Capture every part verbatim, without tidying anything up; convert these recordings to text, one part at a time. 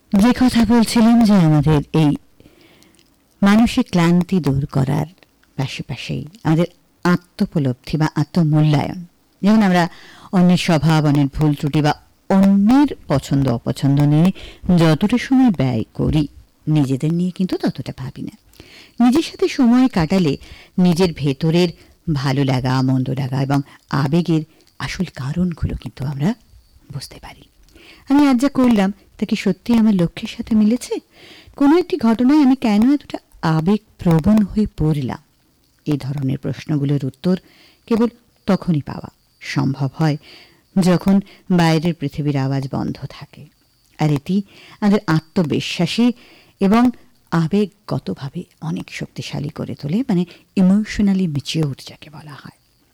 যে কথা বলছিলাম যে আমাদের এই মানসিক ক্লান্তি দূর করার পাশাপাশি আমাদের আত্মোপলব্ধি বা আত্মমূল্যায়ন, যেমন আমরা অন্যের স্বভাব, অন্যের ভুল ত্রুটি বা অন্যের পছন্দ অপছন্দ নিয়ে যতটা সময় ব্যয় করি, নিজেদের নিয়ে কিন্তু ততটা ভাবি না। নিজের সাথে সময় কাটালে নিজের ভেতরের ভালো লাগা, মন্দ লাগা এবং আবেগের আসল কারণগুলো কিন্তু আমরা বুঝতে পারি। আমি আজ যা করলাম তা কি সত্যি আমার লক্ষ্যের সাথে মিলেছে? কোনো একটি ঘটনায় আমি কেন এতটা আবেগপ্রবণ হয়ে পড়লাম? এই ধরনের প্রশ্নগুলোর উত্তর কেবল তখনই পাওয়া সম্ভব হয় যখন বাইরের পৃথিবীর আওয়াজ বন্ধ থাকে, আর এটি আমাদের আত্মবিশ্বাসী এবং আবেগগতভাবে অনেক শক্তিশালী করে তোলে, মানে ইমোশনালি ম্যাচিওর যাকে বলা হয়।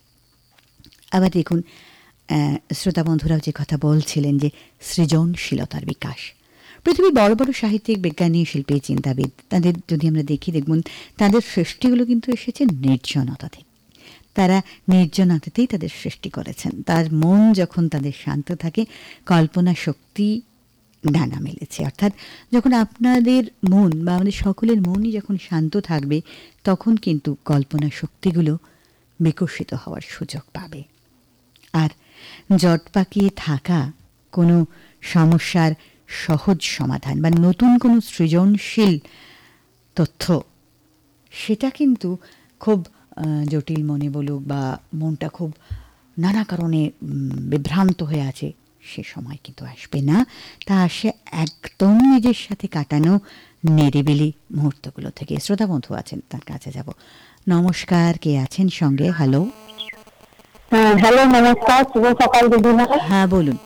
আবার দেখুন, শ্রোতা বন্ধুরাও যে কথা বলছিলেন যে সৃজনশীলতার বিকাশ, পৃথিবীর বড় বড় সাহিত্যিক, বিজ্ঞানী, শিল্পী, চিন্তাবিদ, তাদের যদি আমরা দেখি দেখবেন তাদের সৃষ্টিগুলো কিন্তু এসেছে নির্জনতা থেকে। তারা নির্জনতাতেই তাদের সৃষ্টি করেছেন। তার মন যখন তাদের শান্ত থাকে, কল্পনা শক্তি ডানা মেলেছে। অর্থাৎ যখন আপনাদের মন বা আমাদের সকলের মনই যখন শান্ত থাকবে, তখন কিন্তু কল্পনা শক্তিগুলো বিকশিত হওয়ার সুযোগ পাবে। আর জট পাকিয়ে থাকা কোনো সমস্যার সহজ সমাধান বা নতুন কোনো সৃজনশীল তথ্য, সেটা কিন্তু খুব জটিল মনে বলুক বা মনটা খুব নানা কারণে বিভ্রান্ত হয়ে আছে, সে সময় কিন্তু আসবে না। তা আসে একদম নিজের সাথে কাটানো নিরিবিলি মুহূর্তগুলো থেকে। শ্রোতা বন্ধু আছেন, তার কাছে যাব। নমস্কার, কে আছেন সঙ্গে? হ্যালো। হ্যালো, নমস্কার, শুভ সকাল দিদিমা। হ্যাঁ বলুন।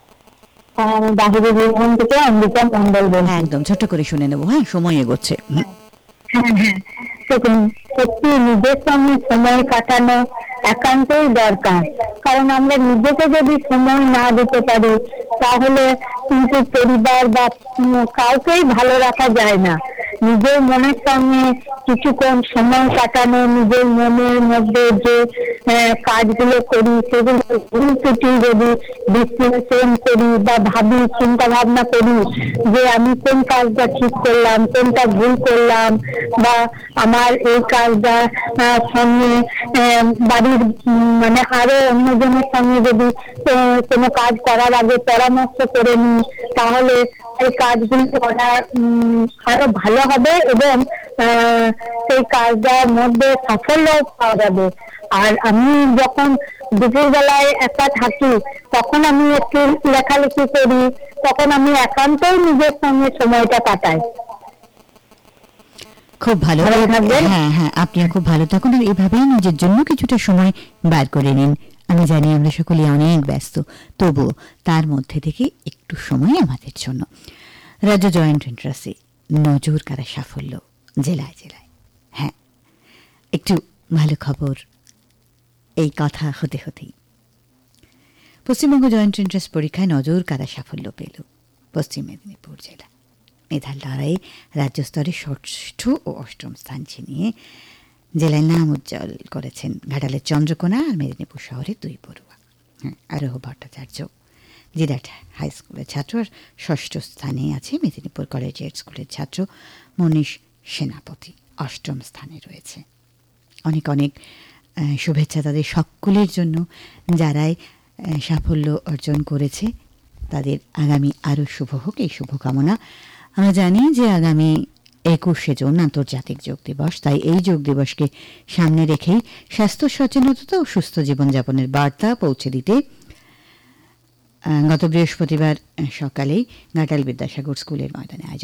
আমি বাহিরে বীরভূম থেকে অমৃতা মন্ডল বলছি। একদম ছোট্ট করে শুনে নেবো, হ্যাঁ, সময় এগোচ্ছে। হ্যাঁ হ্যাঁ সত্যি নিজের সঙ্গে সময় কাটানো একান্তই দরকার, কারণ আমরা নিজেকে যদি সময় না দিতে পারি তাহলে কিন্তু পরিবার বা কাউকেই ভালো রাখা যায় না। নিজের মনের সঙ্গে কিছুক্ষণ সময় কাটানো, নিজের মনের মধ্যে যে কাজগুলো করি সেগুলো ভুল ত্রুটি যদি বিশ্লেষণ করি বা ভাবি, চিন্তা ভাবনা করি যে আমি কোন কাজটা ঠিক করলাম, কোনটা ভুল করলাম, বা আমার এই কাজটা সঙ্গে বাড়ির মানে আরো অন্যজনের সঙ্গে যদি কোনো কাজ করার আগে পরামর্শ করে নিই, তাহলে এই কাজগুলি করা আরো ভালো হবে এবং সেই কাজটার মধ্যে সাফল্য পাওয়া যাবে। আর আমি যখন দুপুর বেলায় একা থাকি তখন আমি একটু লেখালেখি করি, তখন আমি একান্তই নিজের সঙ্গে সময়টা কাটাই। খুব ভালো থাকবেন। হ্যাঁ হ্যাঁ, আপনি খুব ভালো থাকুন, আর এভাবেই নিজের জন্য কিছুটা সময় বার করে নিন। আমি জানি আমরা সকলে অনেক ব্যস্ত, তবুও তার মধ্যে থেকে একটু সময় আমাদের জন্য। রাজ্য জয়েন্ট এন্ট্রান্সে নজর কাড়া সাফল্য জেলায় জেলায়। হ্যাঁ, একটু ভালো খবর। এই কথা হতে হতেই পশ্চিমবঙ্গ জয়েন্ট এন্ট্রান্স পরীক্ষায় নজর কাড়া সাফল্য পেল পশ্চিম মেদিনীপুর জেলা। মেধার লড়াইয়ে রাজ্য স্তরে ষষ্ঠ ও অষ্টম স্থান ছিনিয়ে জেলায় নাম উজ্জ্বল করেছেন ঘাটালের চন্দ্রকোনা আর মেদিনীপুর শহরের দুই পড়ুয়া। হ্যাঁ, আরোহ ভট্টাচার্য জিরাট হাই স্কুলের ছাত্র, আর ষষ্ঠ স্থানে আছে মেদিনীপুর কলেজিয়েট স্কুলের ছাত্র মনীষ সেনাপতি, অষ্টম স্থানে রয়েছে। অনেক অনেক শুভেচ্ছা তাদের সকলের জন্য, যারাই সাফল্য অর্জন করেছে তাদের আগামী আরও শুভ হোক, এই শুভকামনা। আমরা জানি যে আগামী একুশে জুন আন্তর্জাতিক যোগ দিবস, তাই এই যোগ দিবসকে সামনে রেখেই স্বাস্থ্য সচেতনতা ও সুস্থ জীবনযাপনের বার্তা পৌঁছে দিতে গত বৃহস্পতিবার সকালেই ঘাটাল বিদ্যাসাগর স্কুলের ময়দানে আয়োজন